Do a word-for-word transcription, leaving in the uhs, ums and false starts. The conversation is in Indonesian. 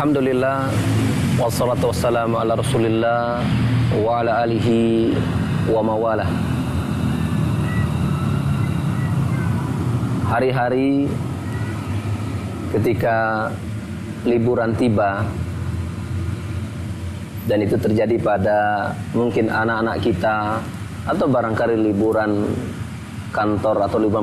Alhamdulillah, wassalatu wassalamu ala rasulillah wa ala alihi wa mawalah. Hari-hari ketika liburan tiba, dan itu terjadi pada mungkin anak-anak kita, atau barangkali liburan kantor atau liburan